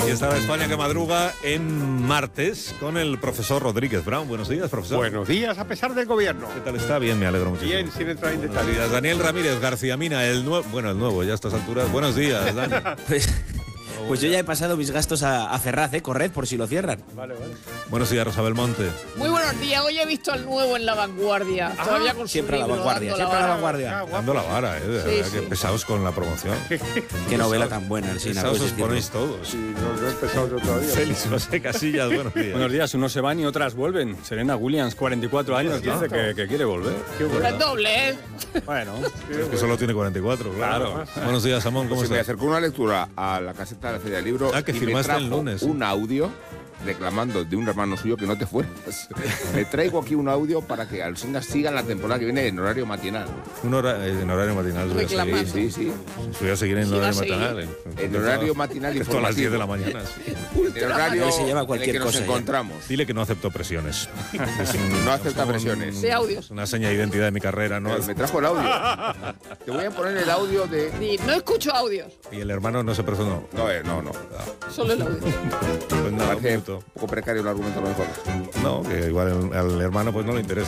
Aquí está la España que madruga en martes con el profesor Rodríguez Brown. Buenos días, profesor. Buenos días, a pesar del gobierno. ¿Qué tal está? Bien, me alegro muchísimo. Bien, sin entrar en Buenos detalles. días. Daniel Ramírez García Mina, el nuevo ya a estas alturas. Buenos días, Dani. Pues yo ya he pasado mis gastos a Ferraz, corred por si lo cierran. Vale. Buenos días, Rosa Belmonte. Muy buenos días, hoy he visto al nuevo en La Vanguardia. Todavía con su Siempre a la libro, vanguardia, dando siempre a la vara. vanguardia. Dando la vara, de verdad, Sí, que sí. pesados con la promoción. Qué novela tan buena, el Sina. Pesados pues, os decirlo. ponéis todos. Sí, no he empezado yo todavía. Félix José Casillas, buenos días. Buenos días, unos se van y otras vuelven. Serena Williams, 44 años, dice que quiere volver. Es doble, ¿eh? Bueno, Es que solo tiene 44, claro. Buenos días, Samón, ¿cómo Se me estás? acercó una lectura a la caseta de la Feria del Libro Ah, que y me firmaste trajo el lunes. un audio reclamando de un hermano suyo que no te fueras. Le traigo aquí un audio para que Alsina siga la temporada que viene en horario matinal. En horario matinal. voy a seguir. Reclamando. Sí. Voy a seguir en Sí, va a horario seguir. matinal. En horario matinal Esto a las 10 de la informativo. mañana. Sí. En el horario Ahí se lleva en el cualquier que nos cosa ya. encontramos. Dile que no acepto presiones. No acepta presiones. De audios. Una seña de identidad de mi carrera, ¿no? Me trajo el audio. Te voy a poner el audio de... Y no escucho audios, Y el hermano no se personó. No. solo el audio. Pues nada, un Parece minuto. un poco precario el argumento, a lo mejor. No, que igual al hermano pues no le interesa.